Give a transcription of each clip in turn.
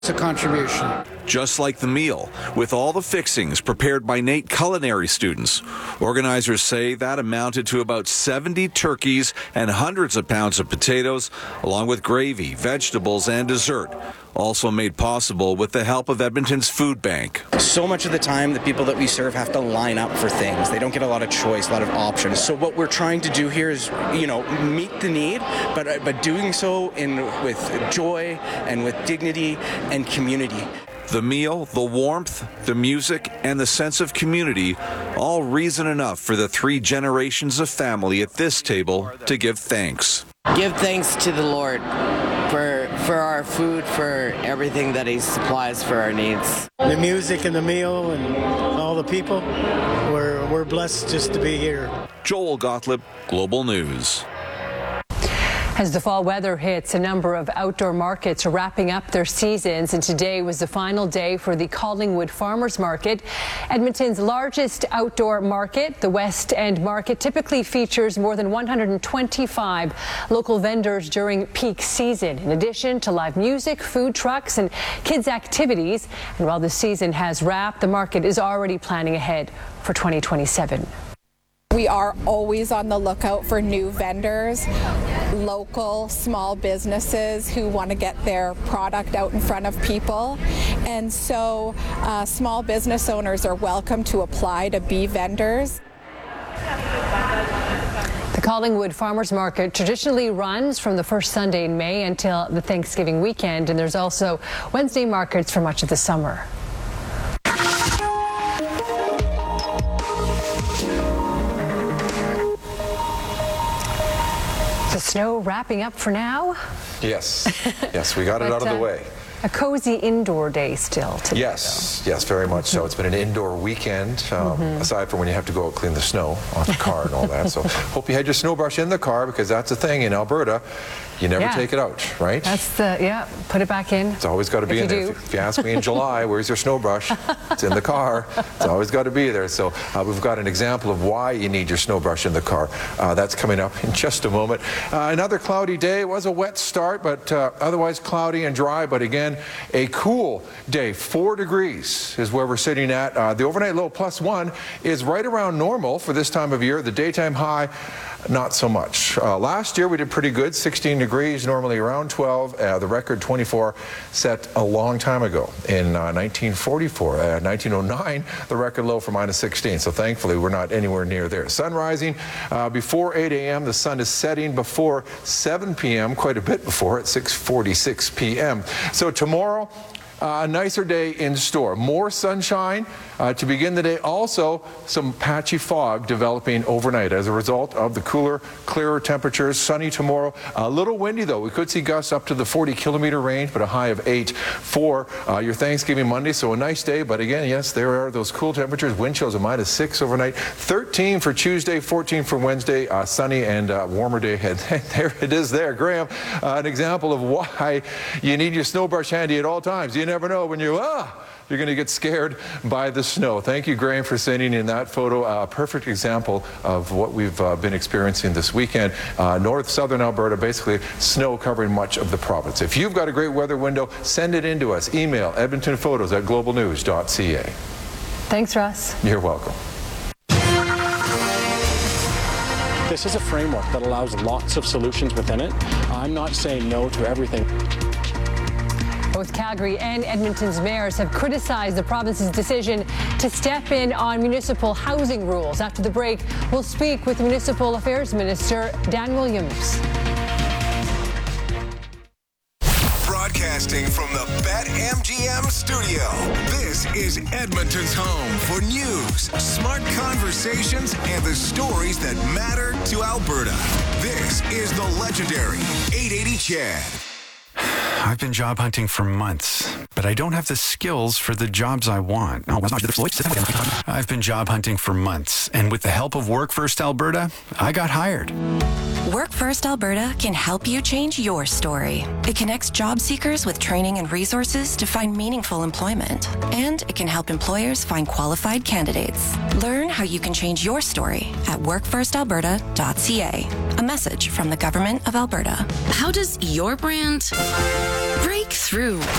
It's a contribution. Just like the meal, with all the fixings prepared by NAIT culinary students. Organizers say that amounted to about 70 turkeys and hundreds of pounds of potatoes, along with gravy, vegetables, and dessert. Also made possible with the help of Edmonton's food bank. So much of the time, the people that we serve have to line up for things. They don't get a lot of choice, a lot of options. So what we're trying to do here is, meet the need, but doing so with joy and with dignity and community. The meal, the warmth, the music, and the sense of community, all reason enough for the 3 generations of family at this table to give thanks. Give thanks to the Lord for our food, for everything that He supplies for our needs. The music and the meal and all the people, we're blessed just to be here. Joel Gottlieb, Global News. As the fall weather hits, a number of outdoor markets are wrapping up their seasons, and today was the final day for the Collingwood Farmers Market. Edmonton's largest outdoor market, the West End Market, typically features more than 125 local vendors during peak season, in addition to live music, food trucks, and kids' activities. And while the season has wrapped, the market is already planning ahead for 2027. We are always on the lookout for new vendors, local small businesses who want to get their product out in front of people. And so small business owners are welcome to apply to be vendors. The Collingwood Farmers Market traditionally runs from the first Sunday in May until the Thanksgiving weekend, and there's also Wednesday markets for much of the summer. The snow wrapping up for now? Yes. Yes, we got it out of the way. A cozy indoor day still today. Yes, yes, very much so. It's been an indoor weekend, aside from when you have to go out clean the snow off the car and all that. So hope you had your snow brush in the car, because that's the thing in Alberta. You never take it out, right? That's put it back in. It's always got to be in there. If you ask me in July, where's your snow brush? It's in the car. It's always got to be there. So we've got an example of why you need your snow brush in the car. That's coming up in just a moment. Another cloudy day. It was a wet start, but otherwise cloudy and dry. But again, a cool day. 4 degrees is where we're sitting at. The overnight low +1 is right around normal for this time of year. The daytime high, not so much. Last year we did pretty good, 16 degrees, normally around 12. The record 24 set a long time ago in 1944. 1909, the record low for -16. So thankfully we're not anywhere near there. Sun rising before 8 a.m. The sun is setting before 7 p.m., quite a bit before, at 6:46 p.m. So tomorrow, a nicer day in store. More sunshine to begin the day. Also, some patchy fog developing overnight as a result of the cooler, clearer temperatures. Sunny tomorrow. A little windy, though. We could see gusts up to the 40-kilometer range, but a high of 8 for your Thanksgiving Monday. So a nice day. But again, yes, there are those cool temperatures. Wind chills of -6 overnight. 13 for Tuesday, 14 for Wednesday. Sunny and warmer day ahead. There it is there, Graham. An example of why you need your snow brush handy at all times. You never know when you're going to get scared by the snow. Thank you, Graham, for sending in that photo. A perfect example of what we've been experiencing this weekend. Southern Alberta, basically snow covering much of the province. If you've got a great weather window, send it in to us. Email edmontonphotos@globalnews.ca. Thanks, Russ. You're welcome. This is a framework that allows lots of solutions within it. I'm not saying no to everything. Both Calgary and Edmonton's mayors have criticized the province's decision to step in on municipal housing rules. After the break, we'll speak with Municipal Affairs Minister Dan Williams. Broadcasting from the BetMGM studio, this is Edmonton's home for news, smart conversations, and the stories that matter to Alberta. This is the legendary 880 Chad. I've been job hunting for months, but I don't have the skills for the jobs I want. I've been job hunting for months, and with the help of Work First Alberta, I got hired. Work First Alberta can help you change your story. It connects job seekers with training and resources to find meaningful employment. And it can help employers find qualified candidates. Learn how you can change your story at workfirstalberta.ca. A message from the Government of Alberta. How does your brand break through?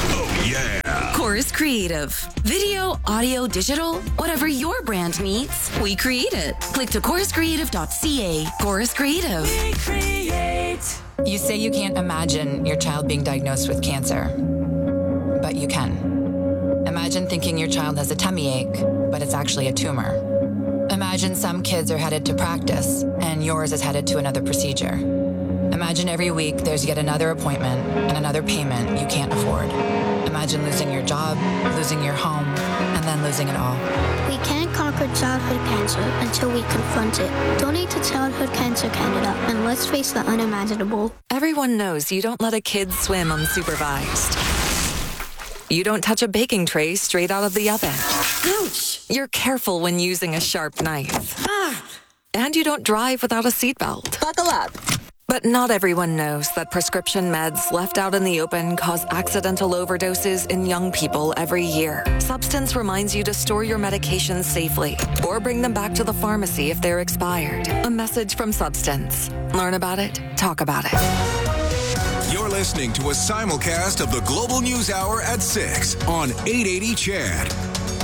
Yeah. Chorus Creative. Video, audio, digital, whatever your brand needs, we create it. Click to choruscreative.ca. Chorus Creative. We create. You say you can't imagine your child being diagnosed with cancer, but you can. Imagine thinking your child has a tummy ache, but it's actually a tumor. Imagine some kids are headed to practice and yours is headed to another procedure. Imagine every week there's yet another appointment and another payment you can't afford. Imagine losing your job, losing your home, and then losing it all. We can't conquer childhood cancer until we confront it. Donate to Childhood Cancer Canada and let's face the unimaginable. Everyone knows you don't let a kid swim unsupervised. You don't touch a baking tray straight out of the oven. Ouch! You're careful when using a sharp knife. And you don't drive without a seatbelt. Buckle up. But not everyone knows that prescription meds left out in the open cause accidental overdoses in young people every year. Substance reminds you to store your medications safely or bring them back to the pharmacy if they're expired. A message from Substance. Learn about it, talk about it. You're listening to a simulcast of the Global News Hour at 6 on 880 CHAD.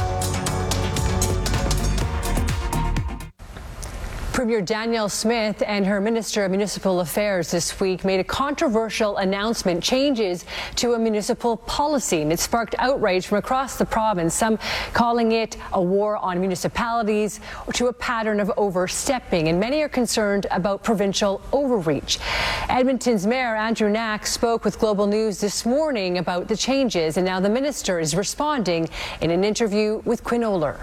Premier Danielle Smith and her Minister of Municipal Affairs this week made a controversial announcement, changes to a municipal policy, and it sparked outrage from across the province, some calling it a war on municipalities or to a pattern of overstepping, and many are concerned about provincial overreach. Edmonton's Mayor Andrew Knack spoke with Global News this morning about the changes, and now the minister is responding in an interview with Quinn Oler.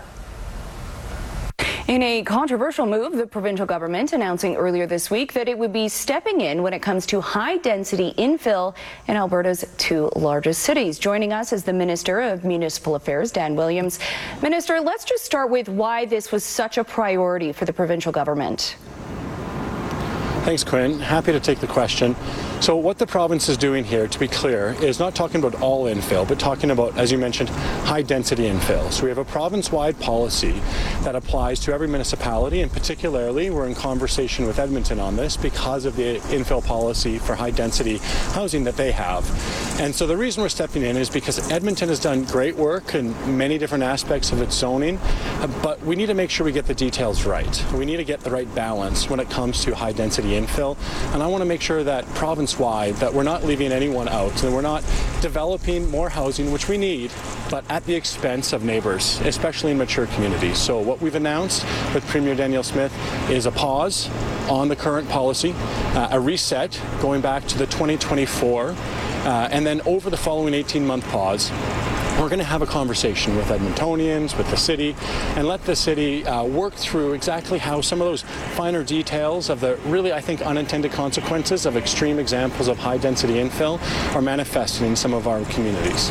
In a controversial move, the provincial government announcing earlier this week that it would be stepping in when it comes to high-density infill in Alberta's two largest cities. Joining us is the Minister of Municipal Affairs, Dan Williams. Minister, let's just start with why this was such a priority for the provincial government. Thanks, Quinn. Happy to take the question. So what the province is doing here, to be clear, is not talking about all infill, but talking about, as you mentioned, high-density infill. So we have a province-wide policy that applies to every municipality, and particularly we're in conversation with Edmonton on this because of the infill policy for high-density housing that they have. And so the reason we're stepping in is because Edmonton has done great work in many different aspects of its zoning, but we need to make sure we get the details right. We need to get the right balance when it comes to high-density infill, and I want to make sure that province-wide that we're not leaving anyone out and we're not developing more housing, which we need, but at the expense of neighbors, especially in mature communities. So what we've announced with Premier Danielle Smith is a pause on the current policy, a reset going back to the 2024, and then over the following 18-month pause, we're going to have a conversation with Edmontonians, with the city, and let the city work through exactly how some of those finer details of the really, I think, unintended consequences of extreme examples of high-density infill are manifesting in some of our communities.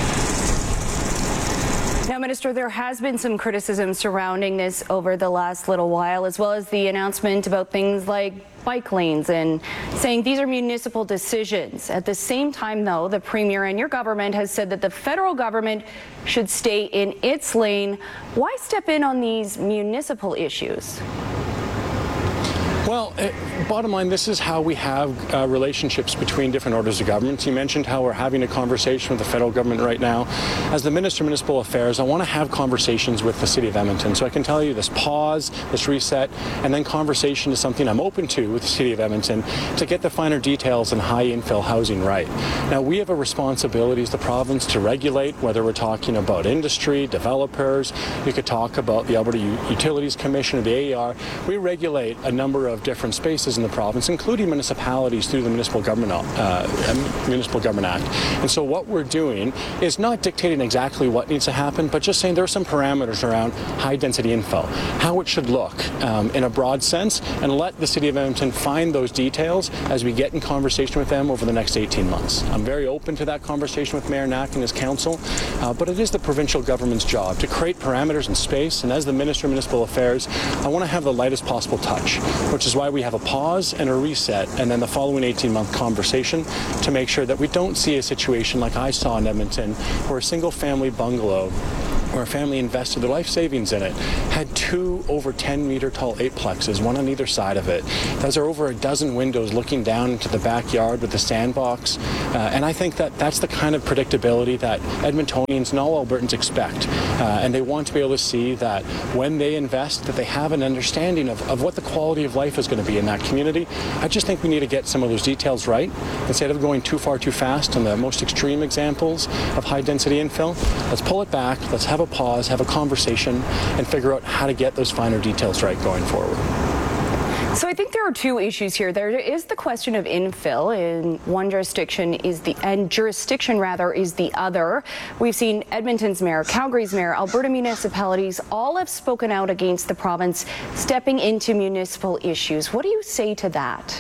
Now, Minister, there has been some criticism surrounding this over the last little while, as well as the announcement about things like bike lanes and saying these are municipal decisions. At the same time, though, the Premier and your government has said that the federal government should stay in its lane. Why step in on these municipal issues? Well, bottom line, this is how we have relationships between different orders of government. You mentioned how we're having a conversation with the federal government right now. As the Minister of Municipal Affairs, I want to have conversations with the City of Edmonton. So I can tell you this pause, this reset, and then conversation is something I'm open to with the City of Edmonton to get the finer details in high infill housing right. Now, we have a responsibility as the province to regulate, whether we're talking about industry, developers, you could talk about the Alberta Utilities Commission or the AER. We regulate a number of different spaces in the province, including municipalities through the Municipal Government Act. And so what we're doing is not dictating exactly what needs to happen, but just saying there are some parameters around high-density infill, how it should look in a broad sense, and let the City of Edmonton find those details as we get in conversation with them over the next 18 months. I'm very open to that conversation with Mayor Knack and his council, but it is the provincial government's job to create parameters and space, and as the Minister of Municipal Affairs, I want to have the lightest possible touch, which is why we have a pause and a reset and then the following 18-month conversation to make sure that we don't see a situation like I saw in Edmonton where a single-family bungalow where a family invested their life savings in it, had 2 over 10-meter tall 8-plexes, one on either side of it. Those are over a dozen windows looking down into the backyard with the sandbox. And I think that that's the kind of predictability that Edmontonians and all Albertans expect. And they want to be able to see that when they invest, that they have an understanding of what the quality of life is going to be in that community. I just think we need to get some of those details right. Instead of going too far too fast on the most extreme examples of high-density infill, let's pull it back, let's have a pause, have a conversation, and figure out how to get those finer details right going forward. So I think there are two issues here. There is the question of infill in one jurisdiction is the other. We've seen Edmonton's mayor, Calgary's mayor, Alberta municipalities all have spoken out against the province stepping into municipal issues. What do you say to that?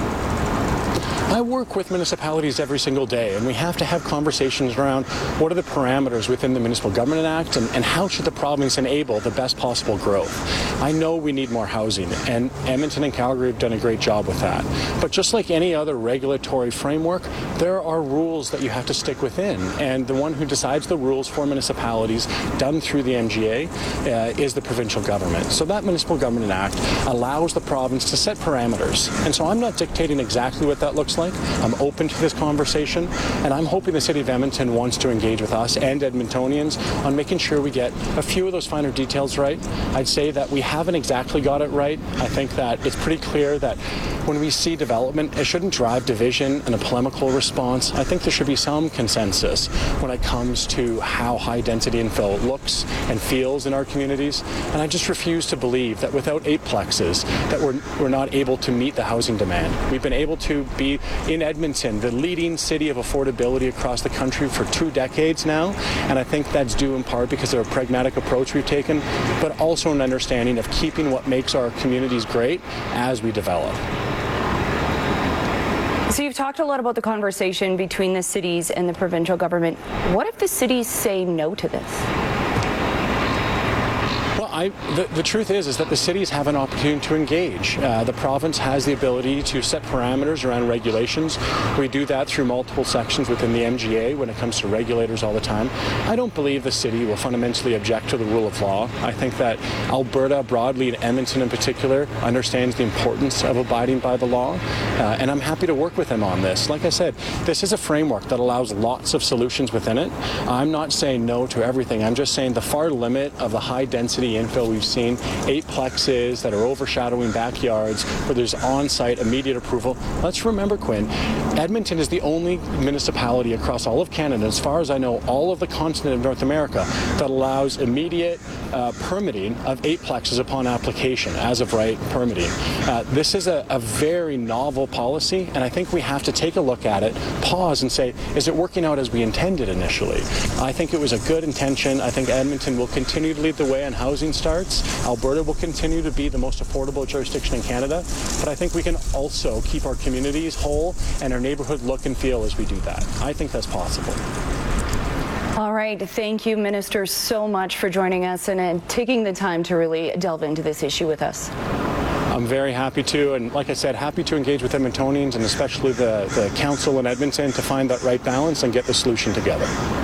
I work with municipalities every single day, and we have to have conversations around what are the parameters within the Municipal Government Act and how should the province enable the best possible growth. I know we need more housing, and Edmonton and Calgary have done a great job with that. But just like any other regulatory framework, there are rules that you have to stick within, and the one who decides the rules for municipalities done through the MGA is the provincial government. So that Municipal Government Act allows the province to set parameters, and so I'm not dictating exactly what that looks like. I'm open to this conversation, and I'm hoping the City of Edmonton wants to engage with us and Edmontonians on making sure we get a few of those finer details right. I'd say that we haven't exactly got it right. I think that it's pretty clear that when we see development, it shouldn't drive division and a polemical response. I think there should be some consensus when it comes to how high-density infill looks and feels in our communities, and I just refuse to believe that without 8-plexes that we're not able to meet the housing demand. We've been able to be in Edmonton, the leading city of affordability across the country for 2 decades now, and I think that's due in part because of a pragmatic approach we've taken, but also an understanding of keeping what makes our communities great as we develop. So you've talked a lot about the conversation between the cities and the provincial government. What if the cities say no to this? Well, the truth is that the cities have an opportunity to engage. The province has the ability to set parameters around regulations. We do that through multiple sections within the MGA when it comes to regulators all the time. I don't believe the city will fundamentally object to the rule of law. I think that Alberta broadly and Edmonton in particular understands the importance of abiding by the law, and I'm happy to work with them on this. Like I said, this is a framework that allows lots of solutions within it. I'm not saying no to everything. I'm just saying the far limit of the high density infill we've seen, 8-plexes that are overshadowing backyards where there's on-site immediate approval. Let's remember, Quinn, Edmonton is the only municipality across all of Canada, as far as I know, all of the continent of North America, that allows immediate permitting of 8-plexes upon application, as of right permitting. This is a very novel policy, and I think we have to take a look at it, pause and say, is it working out as we intended initially? I think it was a good intention. I think Edmonton will continue to lead the way on housing starts. Alberta will continue to be the most affordable jurisdiction in Canada, but I think we can also keep our communities whole and our neighborhood look and feel as we do that. I think that's possible. All right. Thank you, Minister, so much for joining us and taking the time to really delve into this issue with us. I'm very happy to, and like I said, happy to engage with Edmontonians and especially the council in Edmonton to find that right balance and get the solution together.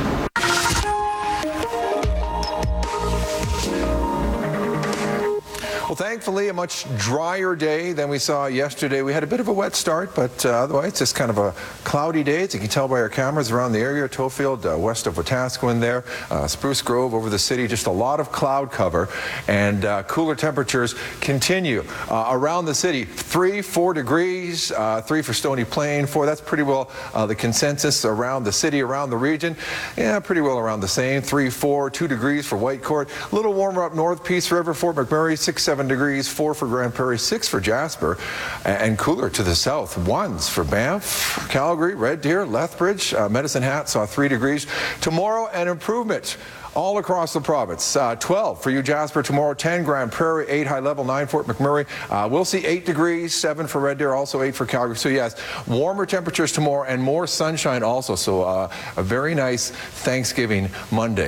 Well, thankfully, a much drier day than we saw yesterday. We had a bit of a wet start, but otherwise, it's just kind of a cloudy day. As you can tell by our cameras around the area, Tofield, west of Wetaskiwin there, Spruce Grove over the city, just a lot of cloud cover, and cooler temperatures continue around the city. 3-4 degrees, 3 for Stony Plain, 4. That's pretty well the consensus around the city, around the region. Yeah, pretty well around the same. 3-4, 2 degrees for Whitecourt. A little warmer up north, Peace River, Fort McMurray, 6-7 degrees, 4 for Grand Prairie, 6 for Jasper, and cooler to the south. 1s for Banff, Calgary, Red Deer, Lethbridge, Medicine Hat saw 3 degrees. Tomorrow, an improvement all across the province. 12 for you, Jasper, tomorrow. 10 Grand Prairie, 8 high level, 9 Fort McMurray. We'll see 8 degrees, 7 for Red Deer, also 8 for Calgary. So yes, warmer temperatures tomorrow and more sunshine also. So a very nice Thanksgiving Monday.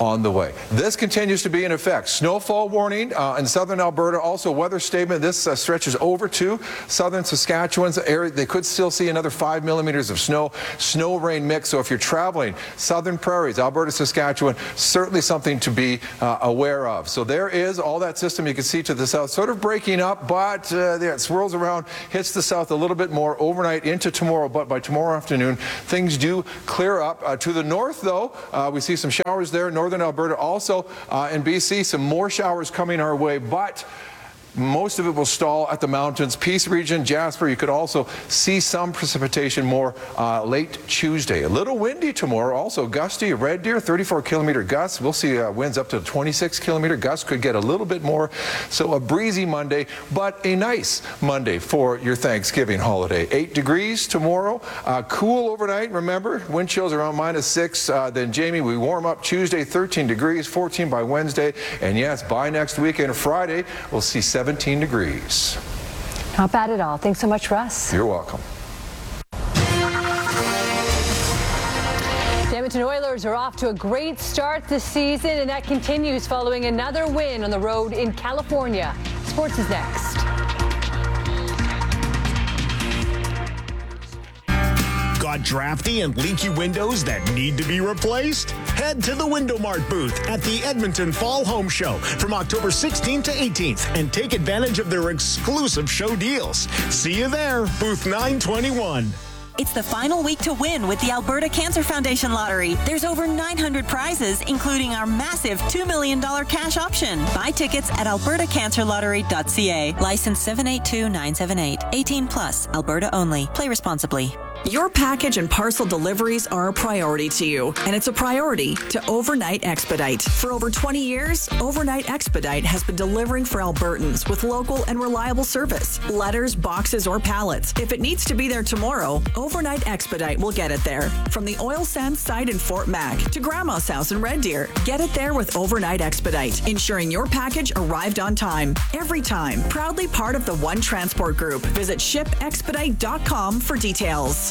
on the way. This continues to be in effect. Snowfall warning in southern Alberta. Also weather statement. This stretches over to southern Saskatchewan's area. They could still see another 5 millimeters of snow rain mix. So if you're traveling southern prairies, Alberta, Saskatchewan, certainly something to be aware of. So there is all that system you can see to the south sort of breaking up, but it swirls around, hits the south a little bit more overnight into tomorrow. But by tomorrow afternoon, things do clear up. To the north, though, we see some showers there. Northern Alberta also in BC, some more showers coming our way, but most of it will stall at the mountains. Peace region, Jasper, you could also see some precipitation more late Tuesday. A little windy tomorrow, also gusty. Red Deer, 34-kilometer gusts. We'll see winds up to 26-kilometer gusts. Could get a little bit more. So a breezy Monday, but a nice Monday for your Thanksgiving holiday. 8 degrees tomorrow. Cool overnight, remember. Wind chills around -6. Then, Jamie, we warm up Tuesday, 13 degrees, 14 by Wednesday. And yes, by next weekend, Friday, we'll see 17 degrees. Not bad at all. Thanks so much, Russ. You're welcome. The Edmonton Oilers are off to a great start this season, and that continues following another win on the road in California. Sports is next. Got drafty and leaky windows that need to be replaced? Head to the Window Mart booth at the Edmonton Fall Home Show from October 16th to 18th and take advantage of their exclusive show deals. See you there, booth 921. It's the final week to win with the Alberta Cancer Foundation Lottery. There's over 900 prizes, including our massive $2 million cash option. Buy tickets at albertacancerlottery.ca. License 782978. 18 plus. Alberta only. Play responsibly. Your package and parcel deliveries are a priority to you, and it's a priority to Overnight Expedite. For over 20 years, Overnight Expedite has been delivering for Albertans with local and reliable service. Letters, boxes, or pallets. If it needs to be there tomorrow, Overnight Expedite will get it there. From the oil sands site in Fort Mac to Grandma's house in Red Deer, get it there with Overnight Expedite, ensuring your package arrived on time. Every time. Proudly part of the One Transport Group. Visit shipexpedite.com for details.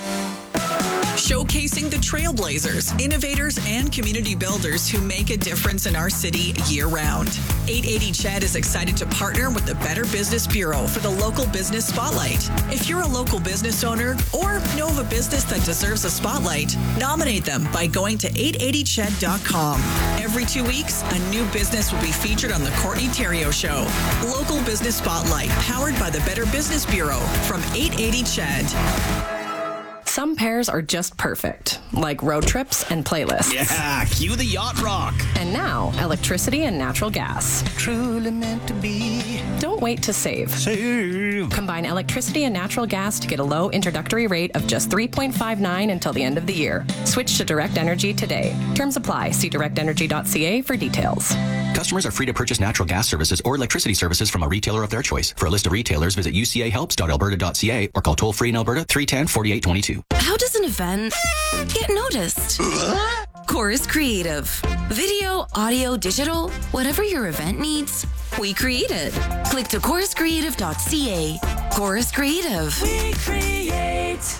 Showcasing the trailblazers, innovators, and community builders who make a difference in our city year-round. 880 CHED is excited to partner with the Better Business Bureau for the Local Business Spotlight. If you're a local business owner or know of a business that deserves a spotlight, nominate them by going to 880ched.com. Every 2 weeks, a new business will be featured on the Courtney Theriault Show. Local Business Spotlight, powered by the Better Business Bureau from 880 CHED. Some pairs are just perfect, like road trips and playlists. Yeah, cue the yacht rock. And now, electricity and natural gas. Truly meant to be. Don't wait to save. Combine electricity and natural gas to get a low introductory rate of just $3.59 until the end of the year. Switch to Direct Energy today. Terms apply. See directenergy.ca for details. Customers are free to purchase natural gas services or electricity services from a retailer of their choice. For a list of retailers, visit ucahelps.alberta.ca or call toll-free in Alberta 310-4822. How does an event get noticed? Chorus Creative. Video, audio, digital, whatever your event needs, we create it. Click to choruscreative.ca. Chorus Creative. We create.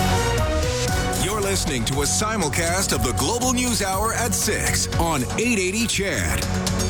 You're listening to a simulcast of the Global News Hour at 6 on 880 CHED.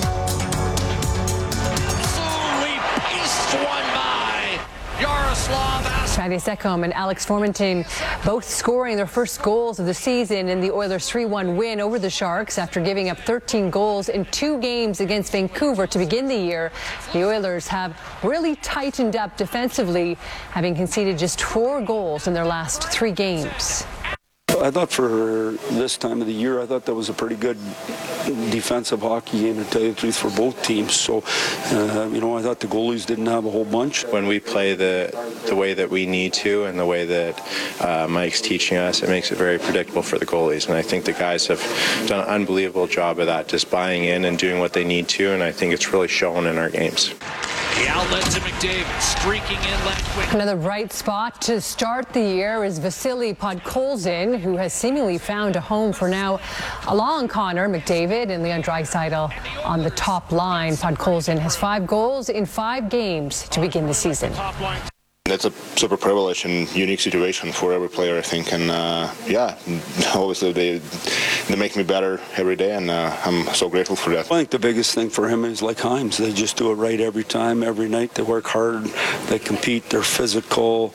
Absolutely paced one by Yaroslav Travis Ekholm and Alex Formenton both scoring their first goals of the season in the Oilers' 3-1 win over the Sharks after giving up 13 goals in 2 games against Vancouver to begin the year. The Oilers have really tightened up defensively, having conceded just 4 goals in their last 3 games. I thought for this time of the year, I thought that was a pretty good defensive hockey game, to tell you the truth, for both teams. So, I thought the goalies didn't have a whole bunch. When we play the way that we need to and the way that Mike's teaching us, it makes it very predictable for the goalies. And I think the guys have done an unbelievable job of that, just buying in and doing what they need to. And I think it's really shown in our games. The outlet to McDavid, streaking in left wing. Another bright spot to start the year is Vasily Podkolzin, who has seemingly found a home for now along Connor McDavid and Leon Draisaitl on the top line. Podkolzin has 5 goals in 5 games to begin the season. That's a super privilege and unique situation for every player, I think. And obviously they make me better every day, and I'm so grateful for that. I think the biggest thing for him is like Hymes. They just do it right every time, every night. They work hard, they compete, they're physical.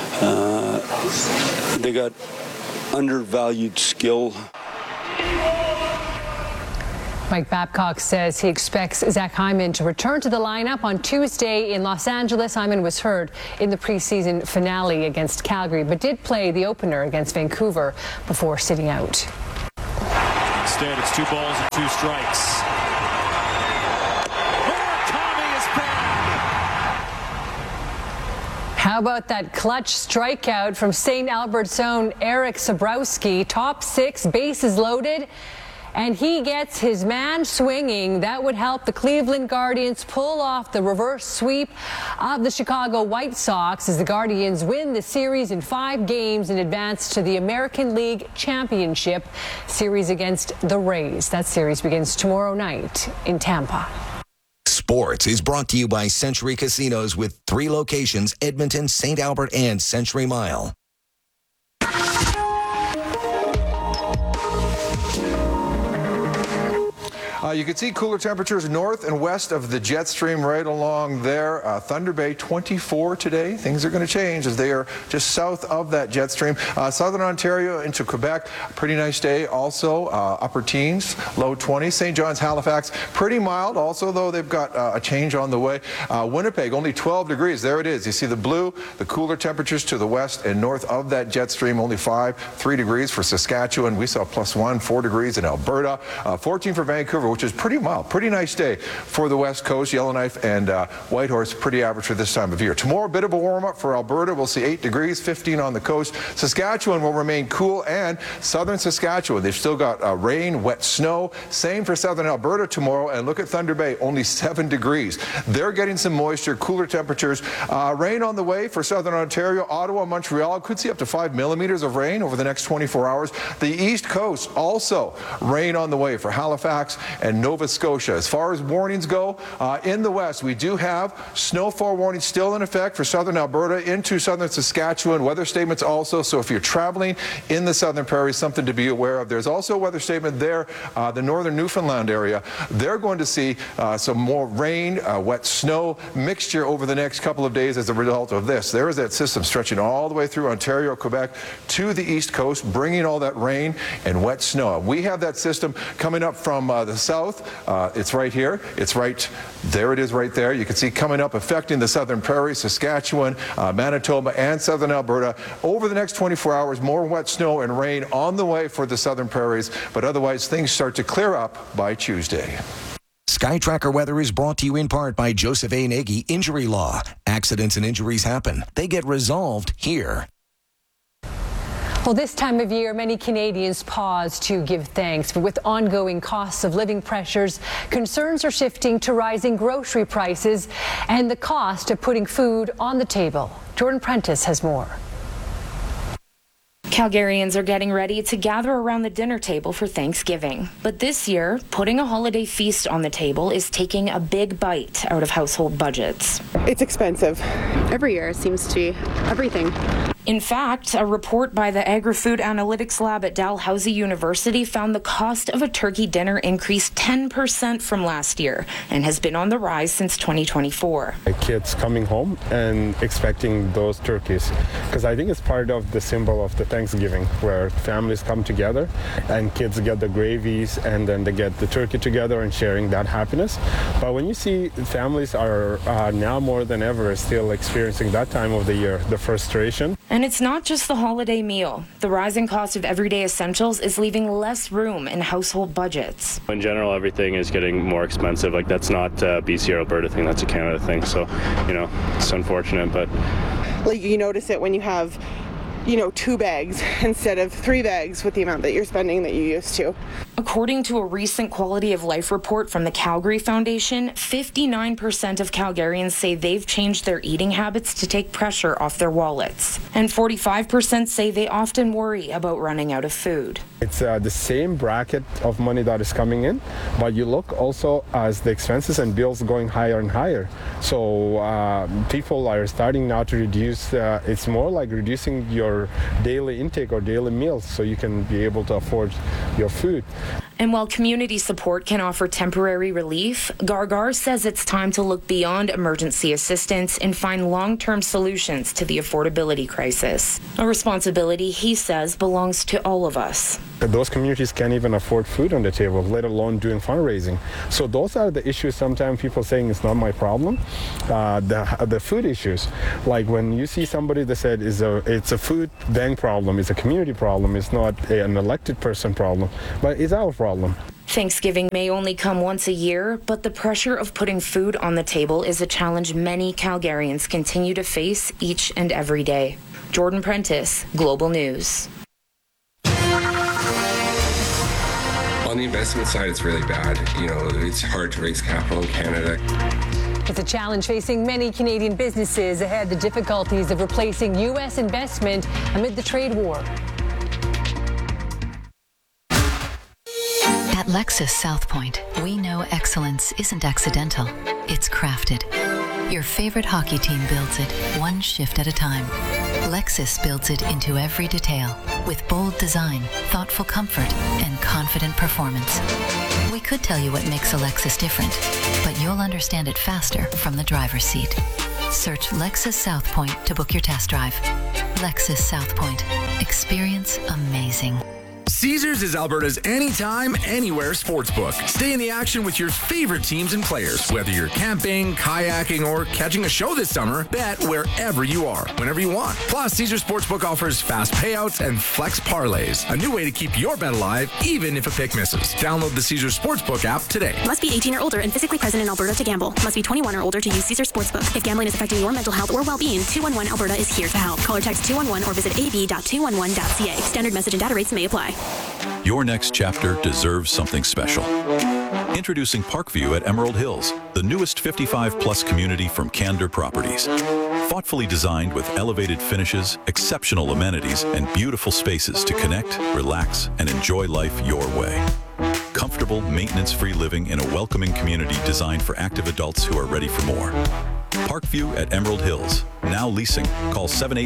They got undervalued skill. Mike Babcock says he expects Zach Hyman to return to the lineup on Tuesday in Los Angeles. Hyman was hurt in the preseason finale against Calgary, but did play the opener against Vancouver before sitting out. Instead, it's 2 balls and 2 strikes. Murakami is back. How about that clutch strikeout from St. Albert's own Eric Sabrowski? Top 6, bases loaded. And he gets his man swinging. That would help the Cleveland Guardians pull off the reverse sweep of the Chicago White Sox as the Guardians win the series in 5 games and advance to the American League Championship series against the Rays. That series begins tomorrow night in Tampa. Sports is brought to you by Century Casinos with 3 locations, Edmonton, St. Albert, and Century Mile. You can see cooler temperatures north and west of the jet stream right along there. Thunder Bay 24 today. Things are going to change as they are just south of that jet stream. Southern Ontario into Quebec, pretty nice day also. Upper teens, low 20s. St. John's, Halifax, pretty mild also, though they've got a change on the way. Winnipeg, only 12 degrees. There it is. You see the blue, the cooler temperatures to the west and north of that jet stream, only 3 degrees for Saskatchewan. We saw +1, 4 degrees in Alberta, 14 for Vancouver, which is pretty mild. Pretty nice day for the West Coast. Yellowknife and Whitehorse, pretty average for this time of year. Tomorrow, a bit of a warm-up for Alberta. We'll see 8 degrees, 15 on the coast. Saskatchewan will remain cool, and southern Saskatchewan, they've still got rain, wet snow. Same for southern Alberta tomorrow, and look at Thunder Bay, only 7 degrees. They're getting some moisture, cooler temperatures. Rain on the way for southern Ontario, Ottawa, Montreal. Could see up to 5 millimeters of rain over the next 24 hours. The East Coast also rain on the way for Halifax and Nova Scotia. As far as warnings go, in the west, we do have snowfall warnings still in effect for southern Alberta into southern Saskatchewan. Weather statements also, so if you're traveling in the southern prairies, something to be aware of. There's also a weather statement there, the northern Newfoundland area. They're going to see some more rain, wet snow mixture over the next couple of days as a result of this. There is that system stretching all the way through Ontario, Quebec to the east coast, bringing all that rain and wet snow. We have that system coming up from the south. It's right here. It's right there. It is right there. You can see coming up, affecting the southern prairies, Saskatchewan, Manitoba, and southern Alberta. Over the next 24 hours, more wet snow and rain on the way for the southern prairies, but otherwise things start to clear up by Tuesday. SkyTracker weather is brought to you in part by Joseph A. Nagy Injury Law. Accidents and injuries happen. They get resolved here. Well, this time of year, many Canadians pause to give thanks. But with ongoing costs of living pressures, concerns are shifting to rising grocery prices and the cost of putting food on the table. Jordan Prentice has more. Calgarians are getting ready to gather around the dinner table for Thanksgiving. But this year, putting a holiday feast on the table is taking a big bite out of household budgets. It's expensive. Every year it seems to be everything. In fact, a report by the Agri-Food Analytics Lab at Dalhousie University found the cost of a turkey dinner increased 10% from last year and has been on the rise since 2024. Kids coming home and expecting those turkeys, because I think it's part of the symbol of the Thanksgiving, where families come together and kids get the gravies and then they get the turkey together and sharing that happiness. But when you see families are now more than ever still experiencing that time of the year, the frustration. And it's not just the holiday meal. The rising cost of everyday essentials is leaving less room in household budgets. In general, everything is getting more expensive. Like, that's not a BC or Alberta thing, that's a Canada thing. So, it's unfortunate, but... Like, you notice it when you have 2 bags instead of 3 bags with the amount that you're spending that you used to. According to a recent quality of life report from the Calgary Foundation, 59% of Calgarians say they've changed their eating habits to take pressure off their wallets. And 45% say they often worry about running out of food. It's the same bracket of money that is coming in, but you look also as the expenses and bills going higher and higher. So people are starting now to reduce, it's more like reducing your daily intake or daily meals so you can be able to afford your food. And while community support can offer temporary relief, Gargar says it's time to look beyond emergency assistance and find long-term solutions to the affordability crisis. A responsibility, he says, belongs to all of us. Those communities can't even afford food on the table, let alone doing fundraising. So those are the issues. Sometimes people saying it's not my problem. The food issues, like when you see somebody that said it's a food bank problem, it's a community problem, it's not an elected person problem, but it's our problem. Thanksgiving may only come once a year, but the pressure of putting food on the table is a challenge many Calgarians continue to face each and every day. Jordan Prentice, Global News. On the investment side, it's really bad. It's hard to raise capital in Canada. It's a challenge facing many Canadian businesses ahead the difficulties of replacing U.S. investment amid the trade war. At Lexus South Point, we know excellence isn't accidental, it's crafted. Your favorite hockey team builds it, one shift at a time. Lexus builds it into every detail, with bold design, thoughtful comfort, and confident performance. We could tell you what makes a Lexus different, but you'll understand it faster from the driver's seat. Search Lexus South Point to book your test drive. Lexus South Point. Experience amazing. Caesars is Alberta's anytime, anywhere sportsbook. Stay in the action with your favorite teams and players. Whether you're camping, kayaking, or catching a show this summer, bet wherever you are, whenever you want. Plus, Caesars Sportsbook offers fast payouts and flex parlays, a new way to keep your bet alive, even if a pick misses. Download the Caesars Sportsbook app today. Must be 18 or older and physically present in Alberta to gamble. Must be 21 or older to use Caesars Sportsbook. If gambling is affecting your mental health or well-being, 211 Alberta is here to help. Call or text 211 or visit ab.211.ca. Standard message and data rates may apply. Your next chapter deserves something special. Introducing Parkview at Emerald Hills, the newest 55-plus community from Candor Properties. Thoughtfully designed with elevated finishes, exceptional amenities, and beautiful spaces to connect, relax, and enjoy life your way. Comfortable, maintenance-free living in a welcoming community designed for active adults who are ready for more. Parkview at Emerald Hills. Now leasing. Call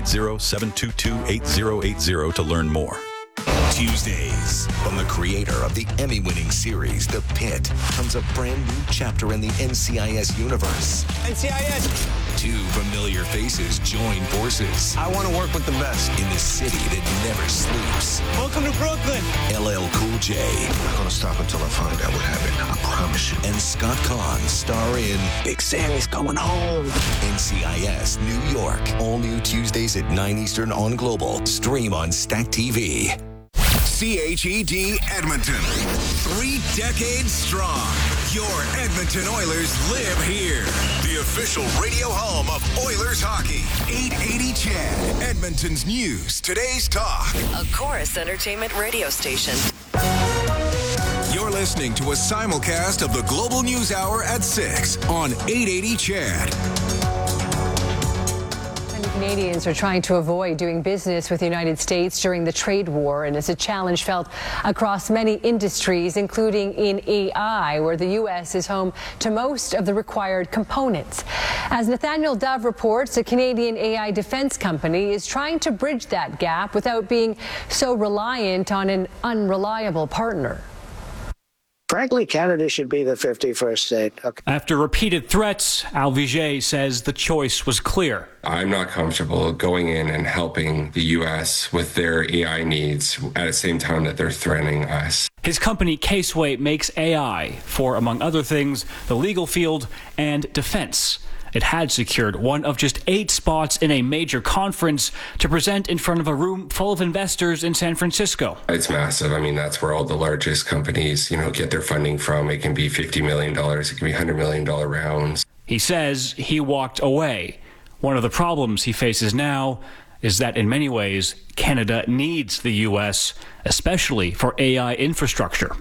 780-722-8080 to learn more. Tuesdays, from the creator of the Emmy-winning series, The Pit, comes a brand new chapter in the NCIS universe. NCIS! Two familiar faces join forces. I want to work with the best. In the city that never sleeps. Welcome to Brooklyn. LL Cool J. I'm not going to stop until I find out what happened. I promise you. And Scott Conn star in Big Sammy's Coming Home. NCIS New York. All new Tuesdays at 9 Eastern on Global. Stream on Stack TV. CHED Edmonton. 3 decades strong. Your Edmonton Oilers live here. The official radio home of Oilers hockey. 880 CHED. Edmonton's news. Today's talk. A Chorus Entertainment radio station. You're listening to a simulcast of the Global News Hour at 6 on 880 CHED. Canadians are trying to avoid doing business with the United States during the trade war, and it's a challenge felt across many industries, including in AI, where the U.S. is home to most of the required components. As Nathaniel Dove reports, a Canadian AI defense company is trying to bridge that gap without being so reliant on an unreliable partner. Frankly, Canada should be the 51st state. Okay. After repeated threats, Al Viget says the choice was clear. I'm not comfortable going in and helping the U.S. with their AI needs at the same time that they're threatening us. His company, Caseway, makes AI for, among other things, the legal field and defense. It had secured one of just 8 spots in a major conference to present in front of a room full of investors in San Francisco. It's massive. I mean, that's where all the largest companies, get their funding from. It can be $50 million. It can be $100 million rounds. He says he walked away. One of the problems he faces now is that in many ways, Canada needs the U.S., especially for AI infrastructure.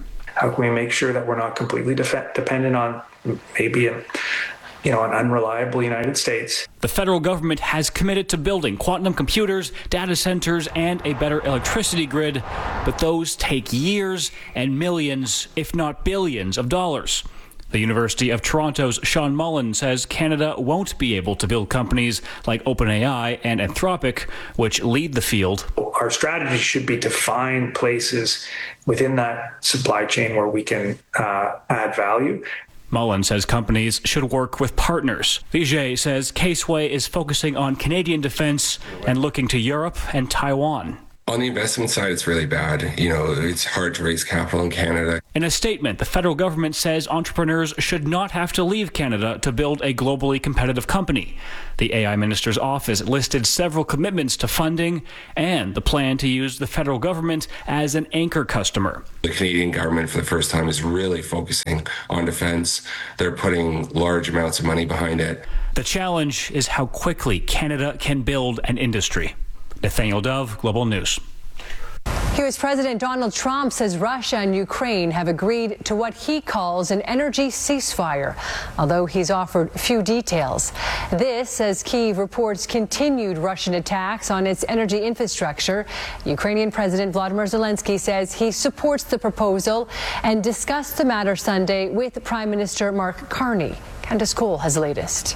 How can we make sure that we're not completely dependent on maybe an unreliable United States? The federal government has committed to building quantum computers, data centers, and a better electricity grid, but those take years and millions, if not billions, of dollars. The University of Toronto's Sean Mullen says Canada won't be able to build companies like OpenAI and Anthropic, which lead the field. Our strategy should be to find places within that supply chain where we can add value. Mullen says companies should work with partners. Vijay says Caseway is focusing on Canadian defense and looking to Europe and Taiwan. On the investment side, it's really bad. It's hard to raise capital in Canada. In a statement, the federal government says entrepreneurs should not have to leave Canada to build a globally competitive company. The AI minister's office listed several commitments to funding and the plan to use the federal government as an anchor customer. The Canadian government, for the first time, is really focusing on defense. They're putting large amounts of money behind it. The challenge is how quickly Canada can build an industry. Nathaniel Dove, Global News. U.S. President Donald Trump says Russia and Ukraine have agreed to what he calls an energy ceasefire, although he's offered few details. This as Kyiv reports continued Russian attacks on its energy infrastructure. Ukrainian President Vladimir Zelensky says he supports the proposal and discussed the matter Sunday with Prime Minister Mark Carney. Candace Cole has the latest.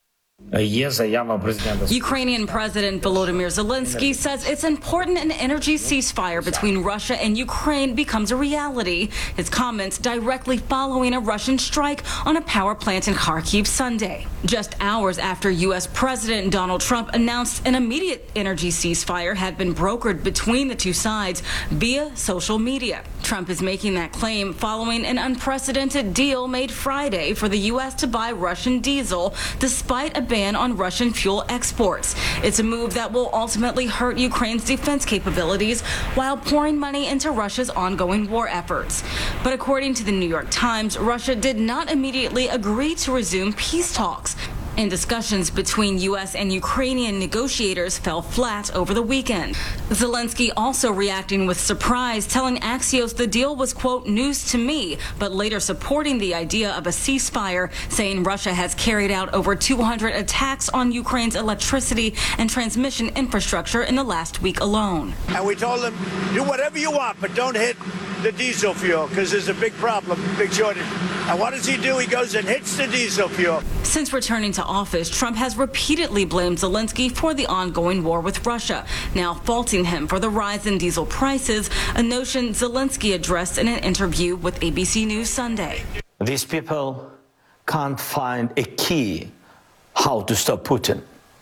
Ukrainian President Volodymyr Zelensky says it's important an energy ceasefire between Russia and Ukraine becomes a reality. His comments directly following a Russian strike on a power plant in Kharkiv Sunday. Just hours after U.S. President Donald Trump announced an immediate energy ceasefire had been brokered between the two sides via social media. Trump is making that claim following an unprecedented deal made Friday for the U.S. to buy Russian diesel despite a ban on Russian fuel exports. It's a move that will ultimately hurt Ukraine's defense capabilities while pouring money into Russia's ongoing war efforts. But according to the New York Times, Russia did not immediately agree to resume peace talks. And discussions between U.S. and Ukrainian negotiators fell flat over the weekend. Zelensky also reacting with surprise, telling Axios the deal was, quote, news to me, but later supporting the idea of a ceasefire, saying Russia has carried out over 200 attacks on Ukraine's electricity and transmission infrastructure in the last week alone. And we told them, do whatever you want, but don't hit the diesel fuel, because there's a big problem, big shortage. And what does he do? He goes and hits the diesel fuel. Since returning to office, Trump has repeatedly blamed Zelensky for the ongoing war with Russia, now faulting him for the rise in diesel prices, a notion Zelensky addressed in an interview with ABC News Sunday. These people can't find a key how to stop Putin,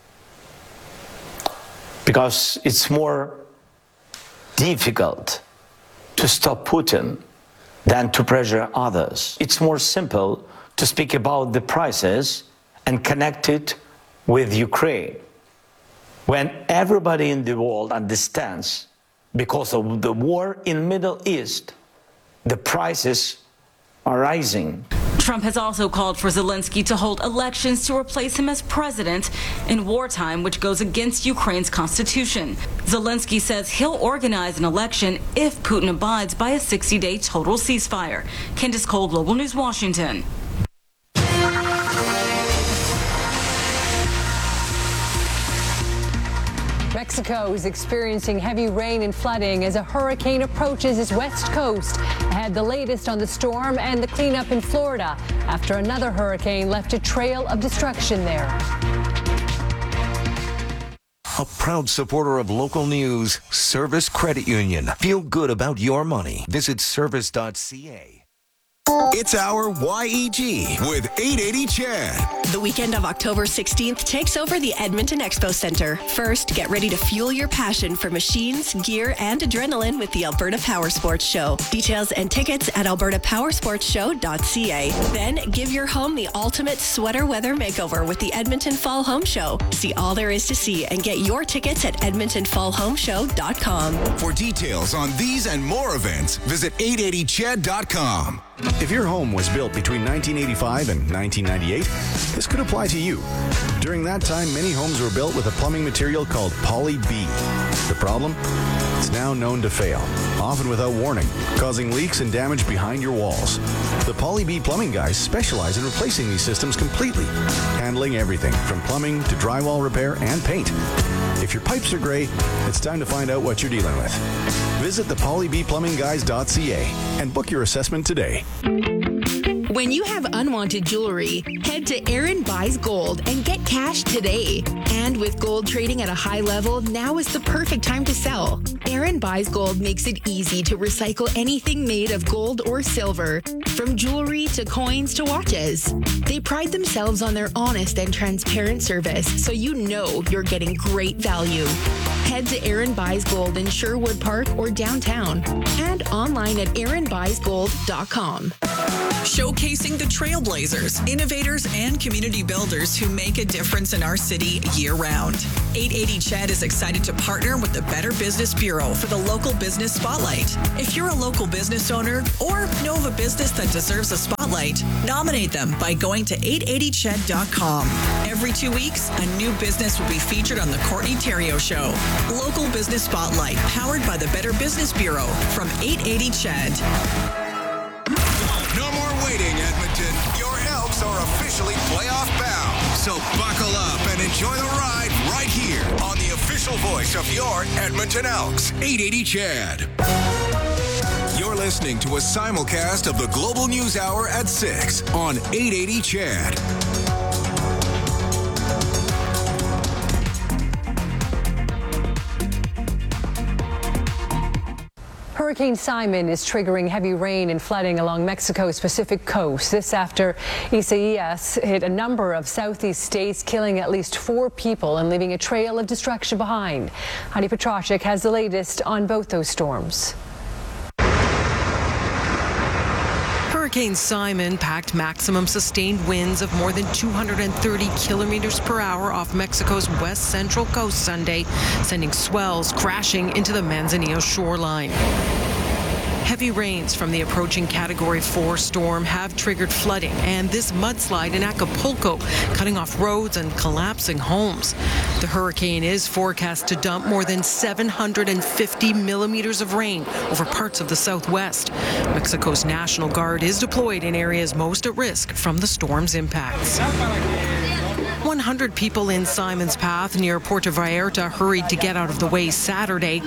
because it's more difficult to stop Putin than to pressure others. It's more simple to speak about the prices and connect it with Ukraine. When everybody in the world understands, because of the war in Middle East, the prices are rising. Trump has also called for Zelensky to hold elections to replace him as president in wartime, which goes against Ukraine's constitution. Zelensky says he'll organize an election if Putin abides by a 60-day total ceasefire. Candace Cole, Global News, Washington. Mexico is experiencing heavy rain and flooding as a hurricane approaches its west coast. Ahead, the latest on the storm and the cleanup in Florida after another hurricane left a trail of destruction there. A proud supporter of local news, Service Credit Union. Feel good about your money. Visit service.ca. It's our YEG with 880 Chad. The weekend of October 16th takes over the Edmonton Expo Center. First, get ready to fuel your passion for machines, gear, and adrenaline with the Alberta Power Sports Show. Details and tickets at albertapowersportshow.ca. Then, give your home the ultimate sweater weather makeover with the Edmonton Fall Home Show. See all there is to see and get your tickets at edmontonfallhomeshow.com. For details on these and more events, visit 880chad.com. If your home was built between 1985 and 1998, this could apply to you. During that time, many homes were built with a plumbing material called Poly B. The problem? It's now known to fail, often without warning, causing leaks and damage behind your walls. The Poly B Plumbing guys specialize in replacing these systems completely, handling everything from plumbing to drywall repair and paint. If your pipes are gray, it's time to find out what you're dealing with. Visit thepolybplumbingguys.ca and book your assessment today. When you have unwanted jewelry, head to Aaron Buys Gold and get cash today. And with gold trading at a high level, now is the perfect time to sell. Aaron Buys Gold makes it easy to recycle anything made of gold or silver, from jewelry to coins to watches. They pride themselves on their honest and transparent service, so you know you're getting great value. Head to Aaron Buys Gold in Sherwood Park or downtown, and online at aaronbuysgold.com. Showcasing the trailblazers, innovators, and community builders who make a difference in our city year-round. 880 CHED is excited to partner with the Better Business Bureau for the Local Business Spotlight. If you're a local business owner or know of a business that deserves a spotlight, nominate them by going to 880ched.com. Every 2 weeks, a new business will be featured on the Courtney Theriault Show. Local Business Spotlight, powered by the Better Business Bureau from 880 CHED. No more waiting, Edmonton. Your Elks are officially playoff bound. So buckle up and enjoy the ride right here on the official voice of your Edmonton Elks, 880 CHED. You're listening to a simulcast of the Global News Hour at 6 on 880 CHED. Hurricane Simon is triggering heavy rain and flooding along Mexico's Pacific coast. This after Isaias hit a number of southeast states, killing at least 4 people and leaving a trail of destruction behind. Heidi Petracek has the latest on both those storms. Hurricane Simon packed maximum sustained winds of more than 230 kilometers per hour off Mexico's west central coast Sunday, sending swells crashing into the Manzanillo shoreline. Heavy rains from the approaching Category 4 storm have triggered flooding and this mudslide in Acapulco, cutting off roads and collapsing homes. The hurricane is forecast to dump more than 750 millimeters of rain over parts of the southwest. Mexico's National Guard is deployed in areas most at risk from the storm's impacts. 100 people in Simon's Path near Puerto Vallarta hurried to get out of the way Saturday.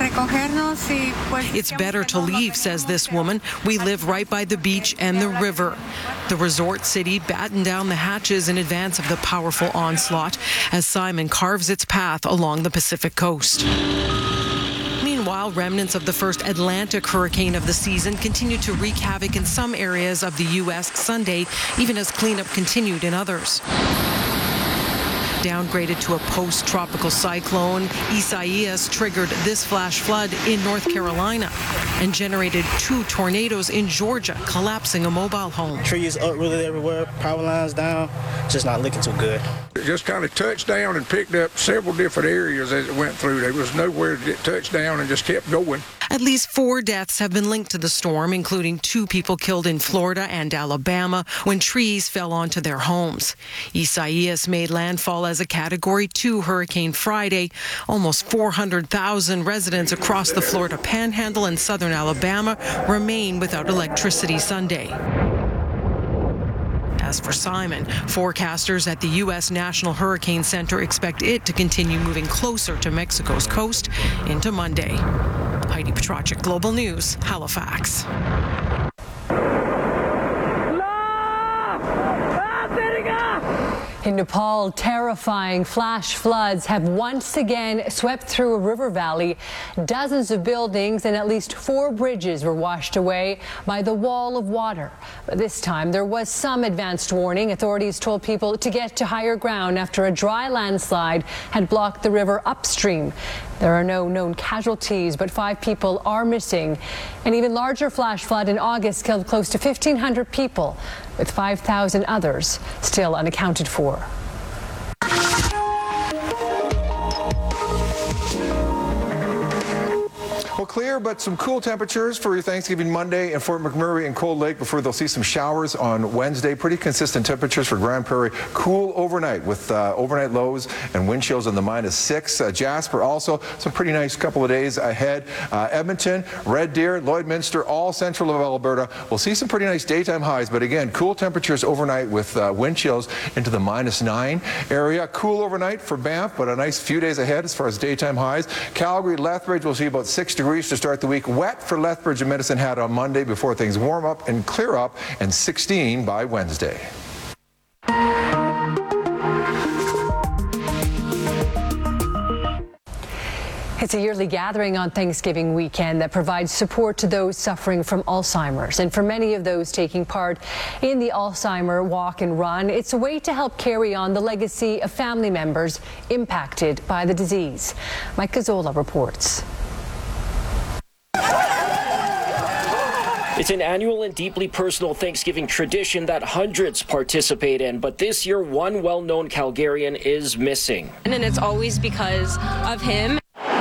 It's better to leave, says this woman. We live right by the beach and the river. The resort city battened down the hatches in advance of the powerful onslaught as Simon carves its path along the Pacific coast. Meanwhile, remnants of the first Atlantic hurricane of the season continued to wreak havoc in some areas of the U.S. Sunday, even as cleanup continued in others. Downgraded to a post-tropical cyclone, Isaias triggered this flash flood in North Carolina and generated 2 tornadoes in Georgia, collapsing a mobile home. Trees uprooted everywhere, power lines down, just not looking too good. It just kind of touched down and picked up several different areas as it went through. There was nowhere to touch down and just kept going. At least 4 deaths have been linked to the storm, including 2 people killed in Florida and Alabama when trees fell onto their homes. Isaias made landfall as a Category 2 hurricane Friday. Almost 400,000 residents across the Florida Panhandle and southern Alabama remain without electricity Sunday. As for Simon, forecasters at the U.S. National Hurricane Center expect it to continue moving closer to Mexico's coast into Monday. Heidi Petracek, Global News, Halifax. In Nepal, terrifying flash floods have once again swept through a river valley. Dozens of buildings and at least 4 bridges were washed away by the wall of water. But this time, there was some advanced warning. Authorities told people to get to higher ground after a dry landslide had blocked the river upstream. There are no known casualties, but 5 people are missing. An even larger flash flood in August killed close to 1,500 people, with 5,000 others still unaccounted for. clear, but some cool temperatures for your Thanksgiving Monday in Fort McMurray and Cold Lake before they'll see some showers on Wednesday. Pretty consistent temperatures for Grand Prairie. Cool overnight with overnight lows and wind chills in the -6. Jasper also some pretty nice couple of days ahead. Edmonton, Red Deer, Lloydminster, all central of Alberta. We'll see some pretty nice daytime highs, but again, cool temperatures overnight with wind chills into the -9 area. Cool overnight for Banff, but a nice few days ahead as far as daytime highs. Calgary, Lethbridge will see about 6 degrees to start the week. Wet for Lethbridge and Medicine Hat on Monday before things warm up and clear up, and 16 by Wednesday. It's a yearly gathering on Thanksgiving weekend that provides support to those suffering from Alzheimer's. And for many of those taking part in the Alzheimer Walk and Run, it's a way to help carry on the legacy of family members impacted by the disease. Mike Gazzola reports. It's an annual and deeply personal Thanksgiving tradition that hundreds participate in, but this year one well-known Calgarian is missing. And it's always because of him.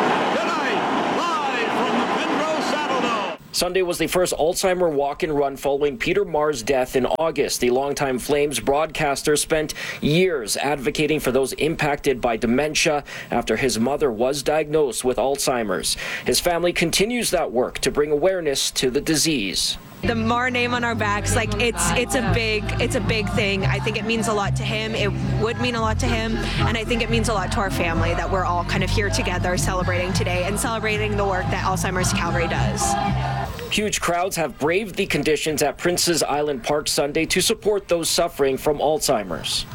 Sunday was the first Alzheimer walk and run following Peter Marr's death in August. The longtime Flames broadcaster spent years advocating for those impacted by dementia after his mother was diagnosed with Alzheimer's. His family continues that work to bring awareness to the disease. The Marr name on our backs, like it's a big thing. I think it means a lot to him. It would mean a lot to him, and I think it means a lot to our family that we're all kind of here together celebrating today and celebrating the work that Alzheimer's Calgary does. Huge crowds have braved the conditions at Prince's Island Park Sunday to support those suffering from Alzheimer's.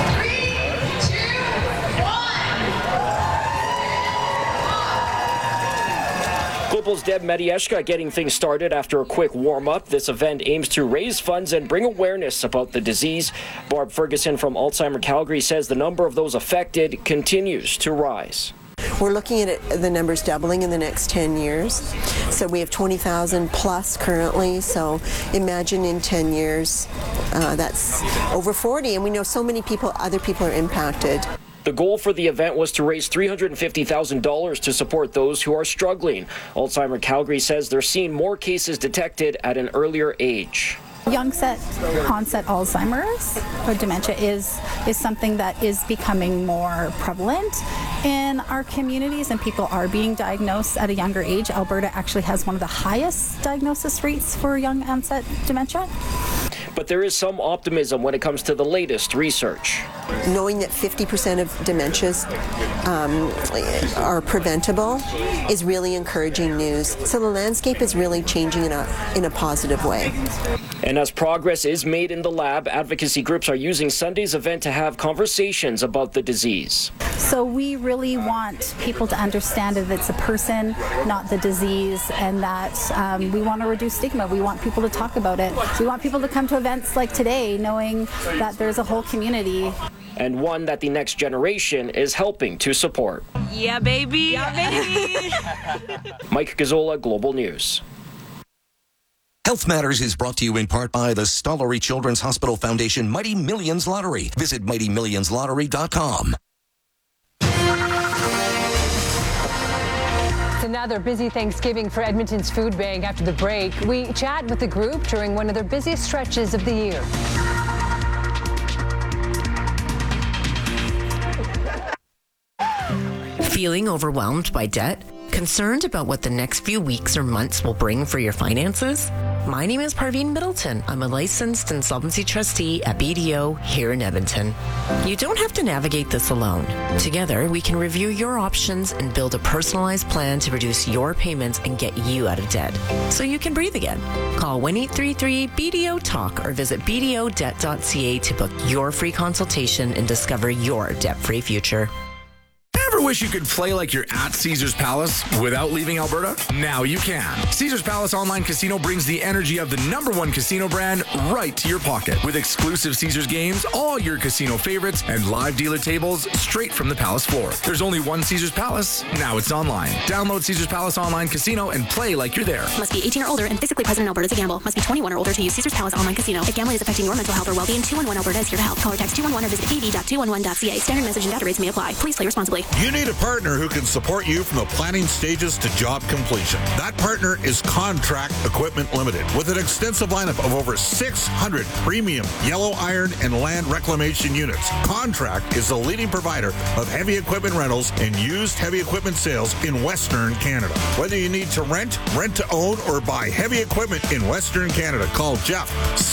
Global's Deb Medieshka getting things started after a quick warm-up. This event aims to raise funds and bring awareness about the disease. Barb Ferguson from Alzheimer Calgary says the number of those affected continues to rise. We're looking at the numbers doubling in the next 10 years. So we have 20,000 plus currently. So imagine in 10 years, that's over 40. And we know so many people, other people are impacted. The goal for the event was to raise $350,000 to support those who are struggling. Alzheimer Calgary says they're seeing more cases detected at an earlier age. Onset Alzheimer's or dementia is something that is becoming more prevalent in our communities, and people are being diagnosed at a younger age. Alberta actually has one of the highest diagnosis rates for young onset dementia. But there is some optimism when it comes to the latest research. Knowing that 50% of dementias are preventable is really encouraging news. So the landscape is really changing in a positive way. And as progress is made in the lab, advocacy groups are using Sunday's event to have conversations about the disease. So we really want people to understand that it's a person, not the disease, and that we want to reduce stigma. We want people to talk about it. We want people to come to events like today knowing that there's a whole community. And one that the next generation is helping to support. Yeah, baby. Yeah, baby. Mike Gazzola, Global News. Health Matters is brought to you in part by the Stollery Children's Hospital Foundation Mighty Millions Lottery. Visit MightyMillionsLottery.com. It's another busy Thanksgiving for Edmonton's Food Bank. After the break, we chat with the group during one of their busiest stretches of the year. Feeling overwhelmed by debt? Concerned about what the next few weeks or months will bring for your finances? My name is Parveen Middleton. I'm a licensed insolvency trustee at BDO here in Edmonton. You don't have to navigate this alone. Together, we can review your options and build a personalized plan to reduce your payments and get you out of debt, so you can breathe again. Call 1-833-BDO-TALK or visit bdodebt.ca to book your free consultation and discover your debt-free future. Ever wish you could play like you're at Caesars Palace without leaving Alberta? Now you can. Caesars Palace Online Casino brings the energy of the #1 casino brand right to your pocket. With exclusive Caesars games, all your casino favorites, and live dealer tables straight from the Palace floor. There's only one Caesars Palace. Now it's online. Download Caesars Palace Online Casino and play like you're there. Must be 18 or older and physically present in Alberta to gamble. Must be 21 or older to use Caesars Palace Online Casino. If gambling is affecting your mental health or well-being, 211 Alberta is here to help. Call or text 211 or visit ab.211.ca. Standard message and data rates may apply. Please play responsibly. You need a partner who can support you from the planning stages to job completion. That partner is Contract Equipment Limited, with an extensive lineup of over 600 premium yellow iron and land reclamation units. Contract is the leading provider of heavy equipment rentals and used heavy equipment sales in Western Canada. Whether you need to rent, rent to own, or buy heavy equipment in Western Canada, call Jeff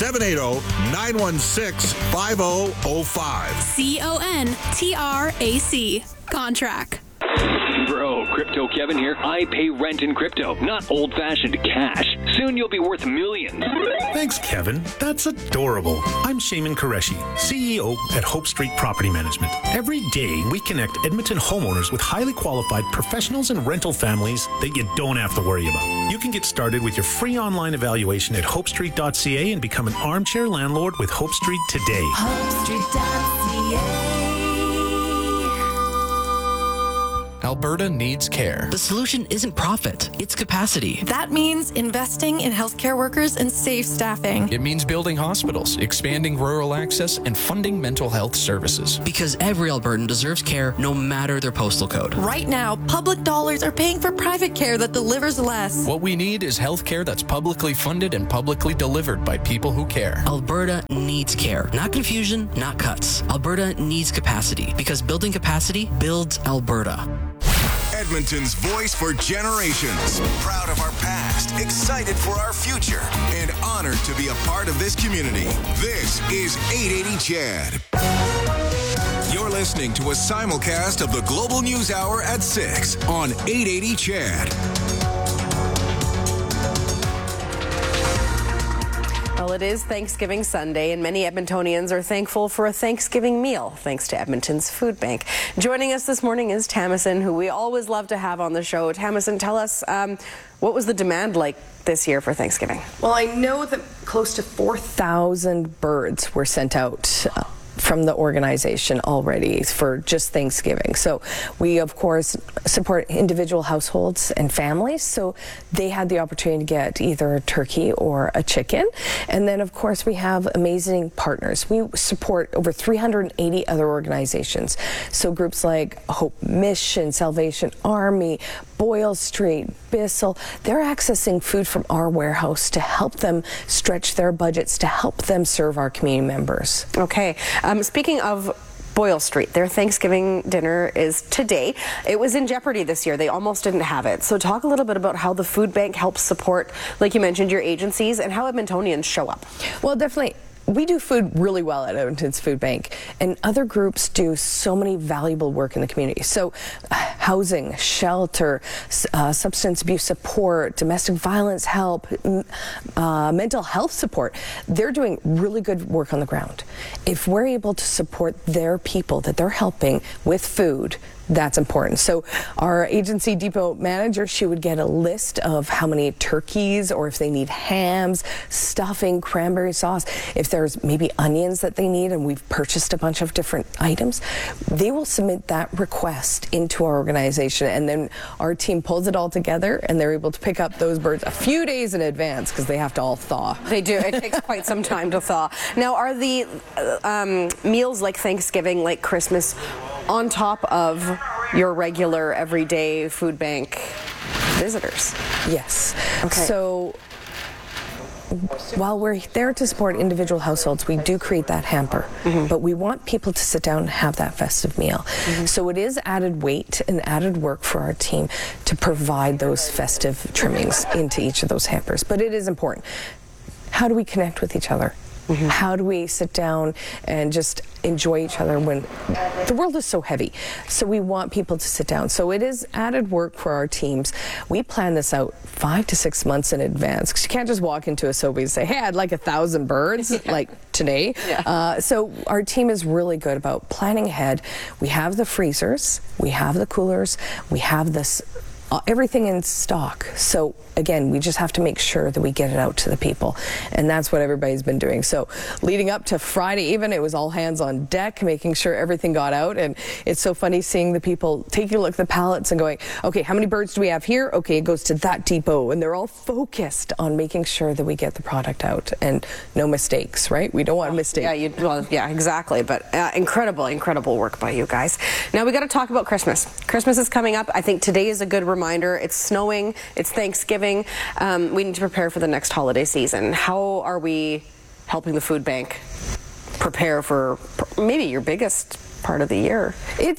780-916-5005. CONTRAC. Contract. Bro, Crypto Kevin here. I pay rent in crypto, not old-fashioned cash. Soon you'll be worth millions. Thanks, Kevin. That's adorable. I'm Shaman Qureshi, CEO at Hope Street Property Management. Every day, we connect Edmonton homeowners with highly qualified professionals and rental families that you don't have to worry about. You can get started with your free online evaluation at hopestreet.ca and become an armchair landlord with Hope Street today. HopeStreet.ca. Alberta needs care. The solution isn't profit, it's capacity. That means investing in healthcare workers and safe staffing. It means building hospitals, expanding rural access, and funding mental health services. Because every Albertan deserves care no matter their postal code. Right now, public dollars are paying for private care that delivers less. What we need is health care that's publicly funded and publicly delivered by people who care. Alberta needs care. Not confusion, not cuts. Alberta needs capacity. Because building capacity builds Alberta. Edmonton's voice for generations. Proud of our past, excited for our future, and honored to be a part of this community. This is 880 CHED. You're listening to a simulcast of the Global News Hour at 6 on 880 CHED. Well, it is Thanksgiving Sunday, and many Edmontonians are thankful for a Thanksgiving meal, thanks to Edmonton's Food Bank. Joining us this morning is Tamison, who we always love to have on the show. Tamison, tell us, what was the demand like this year for Thanksgiving? Well, I know that close to 4,000 birds were sent out from the organization already for just Thanksgiving. So we, of course, support individual households and families. So they had the opportunity to get either a turkey or a chicken. And then, of course, we have amazing partners. We support over 380 other organizations. So groups like Hope Mission, Salvation Army, Boyle Street, Bissell, they're accessing food from our warehouse to help them stretch their budgets, to help them serve our community members. Okay. Speaking of Boyle Street, their Thanksgiving dinner is today. It was in jeopardy this year. They almost didn't have it. So talk a little bit about how the food bank helps support, like you mentioned, your agencies and how Edmontonians show up. Well, definitely. We do food really well at Edmonton's Food Bank, and other groups do so many valuable work in the community. So housing, shelter, substance abuse support, domestic violence help, mental health support. They're doing really good work on the ground. If we're able to support their people that they're helping with food, that's important. So our agency depot manager, she would get a list of how many turkeys, or if they need hams, stuffing, cranberry sauce, if there's maybe onions that they need, and we've purchased a bunch of different items, they will submit that request into our organization, and then our team pulls it all together, and they're able to pick up those birds a few days in advance because they have to all thaw. They do. It takes quite some time to thaw. Now, are the meals like Thanksgiving, like Christmas, on top of your regular everyday food bank visitors? Yes. Okay. So while we're there to support individual households, we do create that hamper, but we want people to sit down and have that festive meal. So it is added weight and added work for our team to provide those festive trimmings into each of those hampers. But it is important. How do we connect with each other? How do we sit down and just enjoy each other when the world is so heavy? So we want people to sit down. So it is added work for our teams. We plan this out 5 to 6 months in advance, because you can't just walk into a Sobeys and say, hey, I'd like 1,000 birds like today. So our team is really good about planning ahead. We have the freezers, we have the coolers, we have this everything in stock. So again, we just have to make sure that we get it out to the people, and that's what everybody's been doing. So leading up to Friday even, it was all hands on deck, making sure everything got out. And it's so funny seeing the people taking a look at the pallets and going, okay, how many birds do we have here? Okay, it goes to that depot, and they're all focused on making sure that we get the product out and no mistakes, right? We don't want a mistake. Yeah, exactly. But incredible work by you guys. Now we got to talk about Christmas. Christmas is coming up. I think today is a good reminder. It's snowing. It's Thanksgiving. We need to prepare for the next holiday season. How are we helping the food bank prepare for maybe your biggest part of the year? It's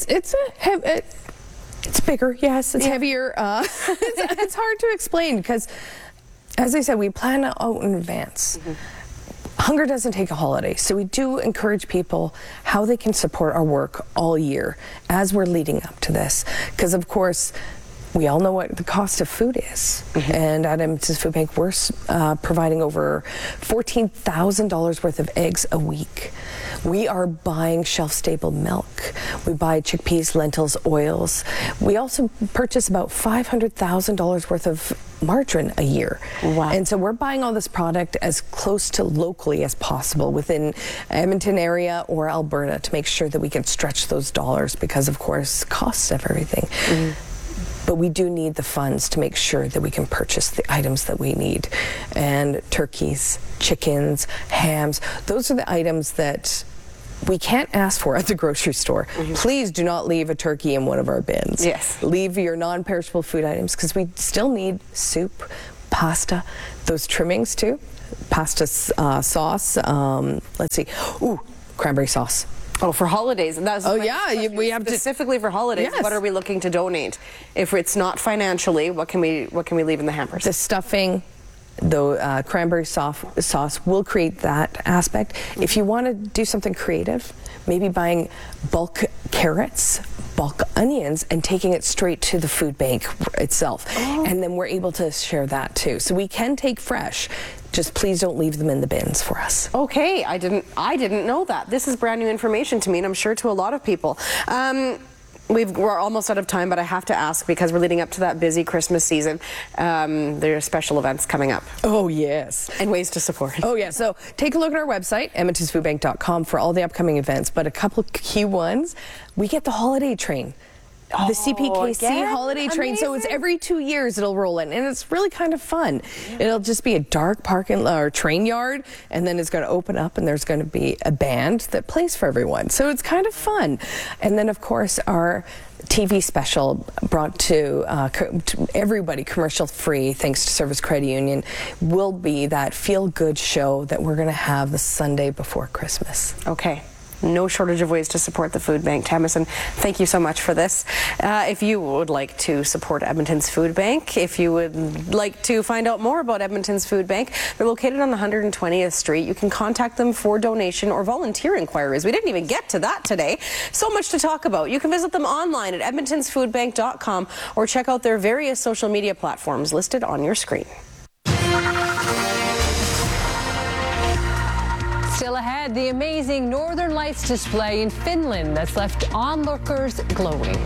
bigger, yes. It's heavier. It's hard to explain because, as I said, we plan out in advance. Hunger doesn't take a holiday, so we do encourage people how they can support our work all year as we're leading up to this. Because, of course, we all know what the cost of food is. And at Edmonton's Food Bank, we're providing over $14,000 worth of eggs a week. We are buying shelf-stable milk. We buy chickpeas, lentils, oils. We also purchase about $500,000 worth of margarine a year. Wow. And so we're buying all this product as close to locally as possible within Edmonton area or Alberta to make sure that we can stretch those dollars because, of course, costs of everything. But we do need the funds to make sure that we can purchase the items that we need. And turkeys, chickens, hams, those are the items that we can't ask for at the grocery store. Please do not leave a turkey in one of our bins. Yes. Leave your non-perishable food items because we still need soup, pasta, those trimmings too. Pasta sauce, let's see. Ooh, cranberry sauce. Oh, for holidays. That's we have specifically for holidays. Yes. What are we looking to donate? If it's not financially, what can we leave in the hampers? The stuffing, the cranberry sauce will create that aspect. If you want to do something creative, maybe buying bulk carrots, bulk onions, and taking it straight to the food bank itself. And then we're able to share that too. So we can take fresh. Just please don't leave them in the bins for us. Okay, I didn't know that. This is brand new information to me, and I'm sure to a lot of people. We're almost out of time, but I have to ask because we're leading up to that busy Christmas season. There are special events coming up. Oh, yes. And ways to support. Oh, yeah. So take a look at our website, edmontonsfoodbank.com, for all the upcoming events. But a couple key ones, we get the holiday train. The CPKC holiday train. So it's every 2 years it'll roll in, and it's really kind of fun. It'll just be a dark parking or train yard, and then it's going to open up, and there's going to be a band that plays for everyone. So it's kind of fun. And then, of course, our TV special brought to everybody commercial free thanks to Service Credit Union will be that feel-good show that we're going to have the Sunday before Christmas. Okay. No shortage of ways to support the food bank. Tamison, thank you so much for this. If you would like to support Edmonton's Food Bank, if you would like to find out more about Edmonton's Food Bank, they're located on 120th Street. You can contact them for donation or volunteer inquiries. We didn't even get to that today. So much to talk about. You can visit them online at edmontonsfoodbank.com or check out their various social media platforms listed on your screen. Still ahead, the amazing Northern Lights display in Finland that's left onlookers glowing.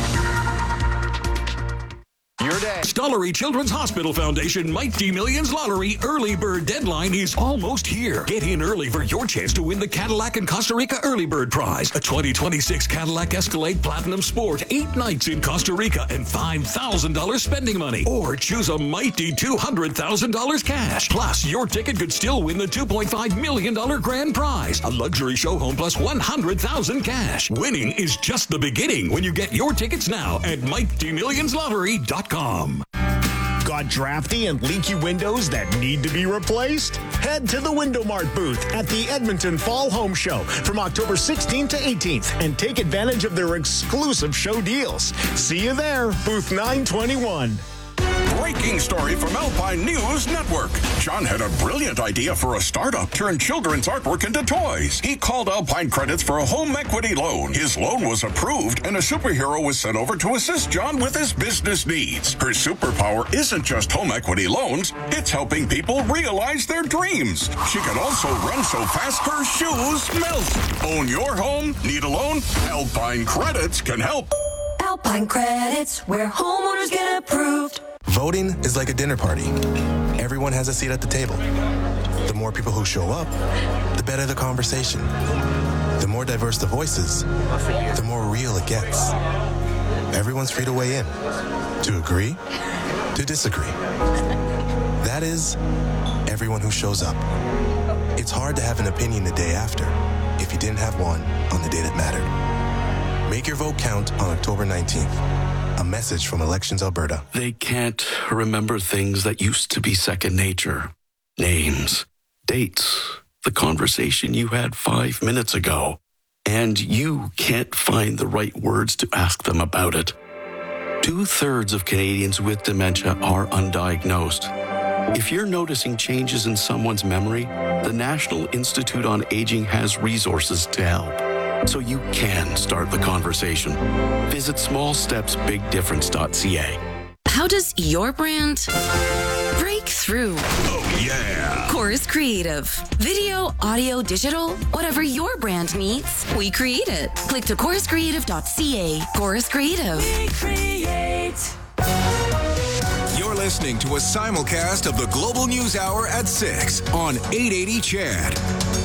Your day. Stollery Children's Hospital Foundation Mighty Millions Lottery early bird deadline is almost here. Get in early for your chance to win the Cadillac and Costa Rica early bird prize. A 2026 Cadillac Escalade Platinum Sport, 8 nights in Costa Rica and $5,000 spending money. Or choose a mighty $200,000 cash. Plus, your ticket could still win the $2.5 million grand prize. A luxury show home plus $100,000 cash. Winning is just the beginning when you get your tickets now at MightyMillionsLottery.com. Got drafty and leaky windows that need to be replaced? Head to the Window Mart booth at the Edmonton Fall Home Show from October 16th to 18th and take advantage of their exclusive show deals. See you there, booth 921. Breaking story from Alpine News Network. John had a brilliant idea for a startup, turn children's artwork into toys. He called Alpine Credits for a home equity loan. His loan was approved, and a superhero was sent over to assist John with his business needs. Her superpower isn't just home equity loans, it's helping people realize their dreams. She can also run so fast her shoes melt. Own your home? Need a loan? Alpine Credits can help. Alpine Credits, where homeowners get approved. Voting is like a dinner party. Everyone has a seat at the table. The more people who show up, the better the conversation. The more diverse the voices, the more real it gets. Everyone's free to weigh in, to agree, to disagree. That is, everyone who shows up. It's hard to have an opinion the day after if you didn't have one on the day that mattered. Make your vote count on October 19th. A message from Elections Alberta. They can't remember things that used to be second nature. Names, dates, the conversation you had 5 minutes ago. And you can't find the right words to ask them about it. 2/3 of Canadians with dementia are undiagnosed. If you're noticing changes in someone's memory, the National Institute on Aging has resources to help, so you can start the conversation. Visit smallstepsbigdifference.ca. How does your brand break through? Oh, yeah. Chorus Creative. Video, audio, digital, whatever your brand needs, we create it. Click to choruscreative.ca. Chorus Creative. We create. You're listening to a simulcast of the Global News Hour at 6 on 880 CHAD.